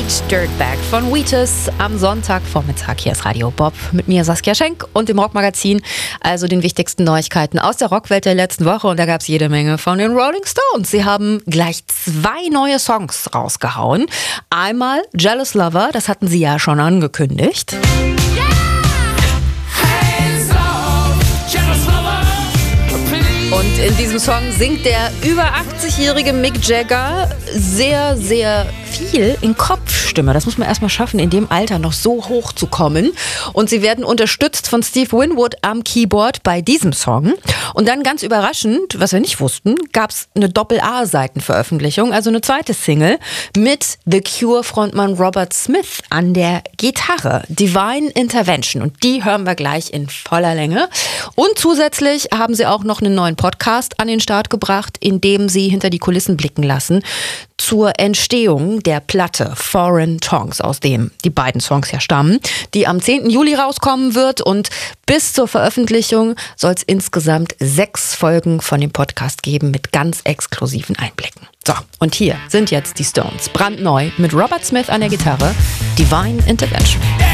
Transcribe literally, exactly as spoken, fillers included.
Beach Dirtbag von Wheatus am Sonntagvormittag. Hier ist Radio Bob mit mir, Saskia Schenk, und dem Rockmagazin, also den wichtigsten Neuigkeiten aus der Rockwelt der letzten Woche. Und da gab es jede Menge von den Rolling Stones. Sie haben gleich zwei neue Songs rausgehauen. Einmal Jealous Lover, das hatten sie ja schon angekündigt. Und in diesem Song singt der über achtzig-jährige Mick Jagger sehr, sehr viel in Kopfstimme. Das muss man erstmal schaffen, in dem Alter noch so hoch zu kommen. Und sie werden unterstützt von Steve Winwood am Keyboard bei diesem Song. Und dann ganz überraschend, was wir nicht wussten, gab es eine Doppel-A-Seitenveröffentlichung, also eine zweite Single mit The Cure-Frontmann Robert Smith an der Gitarre. Divine Intervention. Und die hören wir gleich in voller Länge. Und zusätzlich haben sie auch noch einen neuen Podcast an den Start gebracht, in dem sie hinter die Kulissen blicken lassen zur Entstehung der Platte Foreign Tongues, aus dem die beiden Songs ja stammen, die am zehnten Juli rauskommen wird. Und bis zur Veröffentlichung soll es insgesamt sechs Folgen von dem Podcast geben mit ganz exklusiven Einblicken. So, und hier sind jetzt die Stones, brandneu mit Robert Smith an der Gitarre, Divine Intervention.